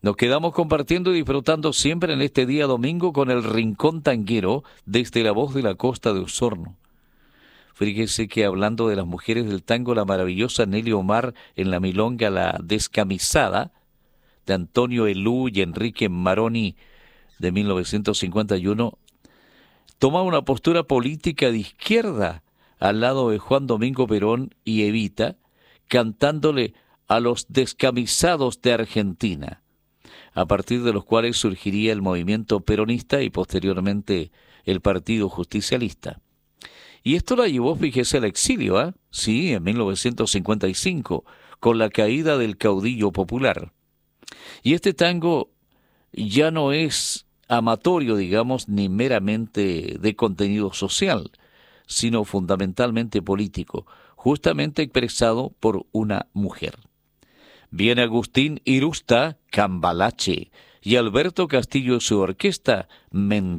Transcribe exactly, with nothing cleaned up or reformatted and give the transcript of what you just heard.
Nos quedamos compartiendo y disfrutando siempre en este día domingo con el Rincón Tanguero desde La Voz de la Costa de Osorno. Fíjese que hablando de las mujeres del tango, la maravillosa Nelly Omar en la milonga La Descamisada, de Antonio Elú y Enrique Maroni de mil novecientos cincuenta y uno, toma una postura política de izquierda al lado de Juan Domingo Perón y Evita, cantándole a los descamisados de Argentina, a partir de los cuales surgiría el movimiento peronista y posteriormente el Partido Justicialista. Y esto la llevó, fíjese, al exilio, ¿ah? ¿eh? Sí, en mil novecientos cincuenta y cinco, con la caída del caudillo popular. Y este tango ya no es amatorio, digamos, ni meramente de contenido social, sino fundamentalmente político, justamente expresado por una mujer. Viene Agustín Irusta, Cambalache, y Alberto Castillo y su orquesta, Mendoza.